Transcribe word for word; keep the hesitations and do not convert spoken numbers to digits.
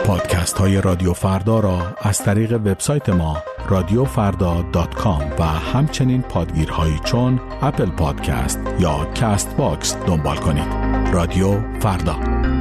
پادکست های رادیو فردا را از طریق وبسایت ما رادیو فردا دات کام و همچنین پادگیرهایی چون اپل پادکست یا کست باکس دنبال کنید. رادیو فردا.